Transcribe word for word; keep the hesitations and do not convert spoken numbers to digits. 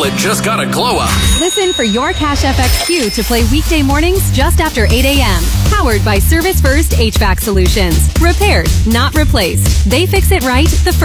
wallet just got a glow up. Listen for your Cash F X Q to play weekday mornings just after eight a.m. Powered by Service First H V A C Solutions. Repaired, not replaced. They fix it right the first